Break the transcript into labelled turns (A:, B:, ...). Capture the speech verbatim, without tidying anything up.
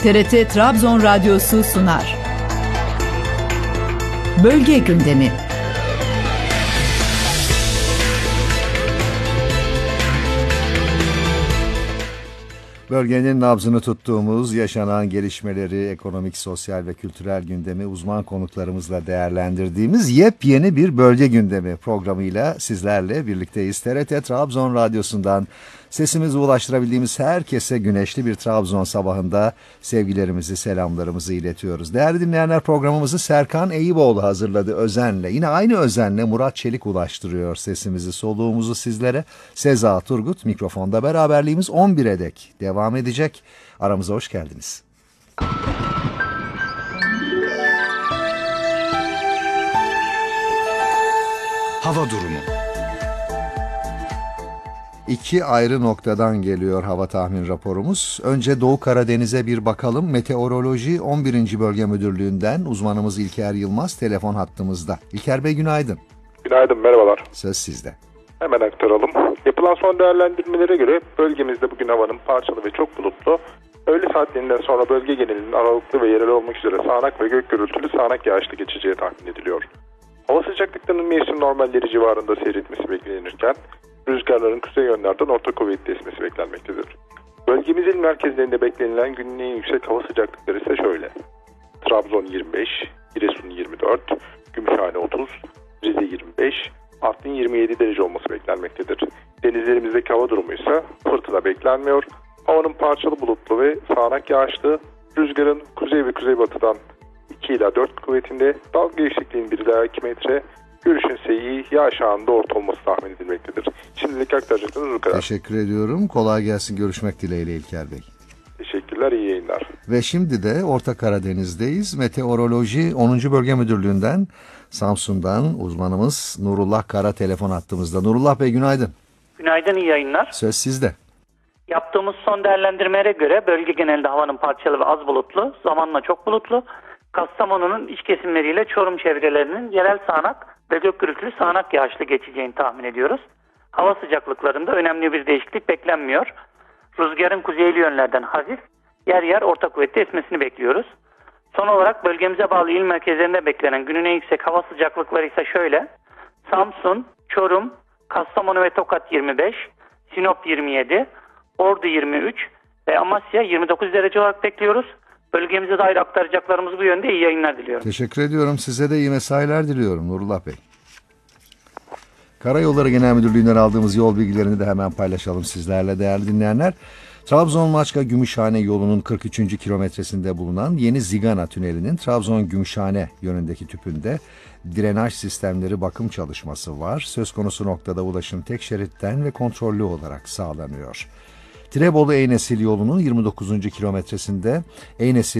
A: T R T Trabzon Radyosu sunar. Bölge gündemi.
B: Bölgenin nabzını tuttuğumuz yaşanan gelişmeleri, ekonomik, sosyal ve kültürel gündemi uzman konuklarımızla değerlendirdiğimiz yepyeni bir bölge gündemi programıyla sizlerle birlikteyiz. T R T Trabzon Radyosu'ndan sesimizi ulaştırabildiğimiz herkese güneşli bir Trabzon sabahında sevgilerimizi, selamlarımızı iletiyoruz. Değerli dinleyenler, programımızı Serkan Eyüboğlu hazırladı özenle. Yine aynı özenle Murat Çelik ulaştırıyor sesimizi, soluğumuzu sizlere. Seza Turgut mikrofonda, beraberliğimiz on bire dek devam edecek. Aramıza hoş geldiniz.
C: Hava durumu.
B: İki ayrı noktadan geliyor hava tahmin raporumuz. Önce Doğu Karadeniz'e bir bakalım. Meteoroloji on birinci Bölge Müdürlüğü'nden uzmanımız İlker Yılmaz telefon hattımızda. İlker Bey, günaydın.
D: Günaydın, merhabalar.
B: Söz sizde.
D: Hemen aktaralım. Yapılan son değerlendirmelere göre bölgemizde bugün havanın parçalı ve çok bulutlu, öğle saatlerinden sonra bölge genelinin aralıklı ve yerel olmak üzere sağanak ve gök gürültülü sağanak yağışlı geçeceği tahmin ediliyor. Hava sıcaklıklarının mevsim normalleri civarında seyretmesi beklenirken rüzgarların kuzey yönlerden orta kuvvetli esmesi beklenmektedir. Bölgemizin merkezlerinde beklenilen günün en yüksek hava sıcaklıkları ise şöyle: Trabzon yirmi beş, Giresun yirmi dört, Gümüşhane otuz, Rize yirmi beş, Artvin yirmi yedi derece olması beklenmektedir. Denizlerimizdeki hava durumu ise fırtına beklenmiyor. Havanın parçalı bulutlu ve sağanak yağışlı, rüzgarın kuzey ve kuzeybatıdan iki ila dört kuvvetinde, dalga yüksekliğinin bir ila iki metre, görüşün seyi yağış anında orta olması tahmin edilmektedir. Şimdilik aktaracaklarınız bu kadar.
B: Teşekkür ediyorum. Kolay gelsin. Görüşmek dileğiyle İlker Bey.
D: Teşekkürler, iyi yayınlar.
B: Ve şimdi de Orta Karadeniz'deyiz. Meteoroloji onuncu Bölge Müdürlüğü'nden, Samsun'dan uzmanımız Nurullah Kara telefon attığımızda. Nurullah Bey, günaydın.
E: Günaydın, iyi yayınlar.
B: Söz sizde.
E: Yaptığımız son değerlendirmelere göre bölge genelinde havanın parçalı ve az bulutlu, zamanla çok bulutlu, Kastamonu'nun iç kesimleriyle Çorum çevrelerinin yerel sağanak ve gök gürültülü sağanak yağışlı geçeceğini tahmin ediyoruz. Hava sıcaklıklarında önemli bir değişiklik beklenmiyor. Rüzgarın kuzeyli yönlerden hafif, yer yer orta kuvvetli esmesini bekliyoruz. Son olarak bölgemize bağlı il merkezlerinde beklenen günün en yüksek hava sıcaklıkları ise şöyle: Samsun, Çorum, Kastamonu ve Tokat yirmi beş, Sinop yirmi yedi, Ordu yirmi üç ve Amasya yirmi dokuz derece olarak bekliyoruz. Bölgemize dair aktaracaklarımız bu yönde. İyi yayınlar diliyorum.
B: Teşekkür ediyorum. Size de iyi mesailer diliyorum Nurullah Bey. Karayolları Genel Müdürlüğü'nden aldığımız yol bilgilerini de hemen paylaşalım sizlerle değerli dinleyenler. Trabzon-Maçka-Gümüşhane yolunun kırk üçüncü kilometresinde bulunan Yeni Zigana Tüneli'nin Trabzon-Gümüşhane yönündeki tüpünde drenaj sistemleri bakım çalışması var. Söz konusu noktada ulaşım tek şeritten ve kontrollü olarak sağlanıyor. Tirebolu-Eynesil yolunun yirmi dokuzuncu kilometresinde Eynesil